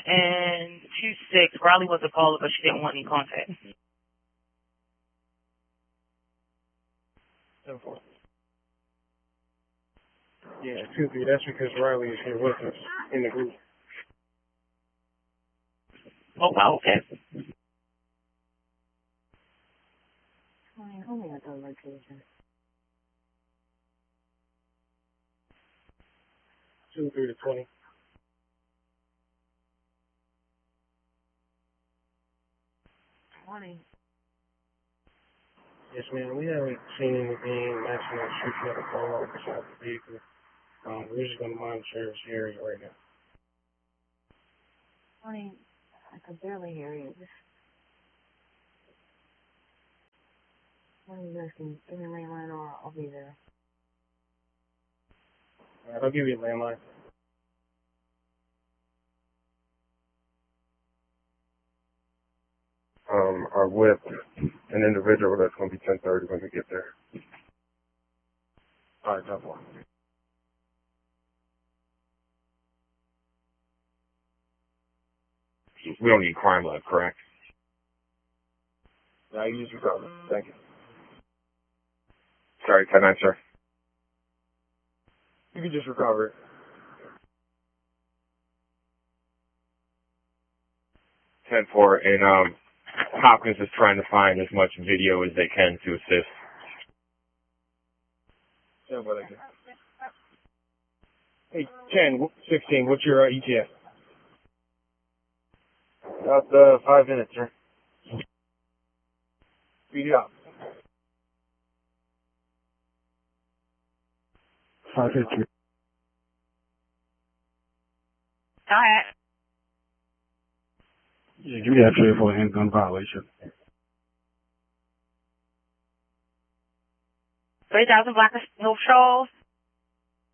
And 2-6, Riley was a caller, but she didn't want any contact. 7-4. Yeah, 2-3. That's because Riley is here with us in the group. Oh, wow, okay. Hold me at the location. 2-3 to 20. 20. Yes, ma'am. We haven't seen anything matching that shooting at a ball beside the vehicle. We're just going to monitor this area right now. 20. I could barely hear you. 20, you guys can give me a landline or I'll be there. All right, I'll give you a landline. Are with an individual that's going to be 10:30 when we get there. All right, top one. We don't need crime lab, correct? No, you just recover. Thank you. Sorry, 10-9, sir. You can just recover it. 10-4, and Hopkins is trying to find as much video as they can to assist. 10-4, thank you. Hey, 10-16, what's your ETA? About 5 minutes, sir. Speed it up. 5:53. All right. Yeah, give me that trade for a handgun violation. 3000 Black North Charles.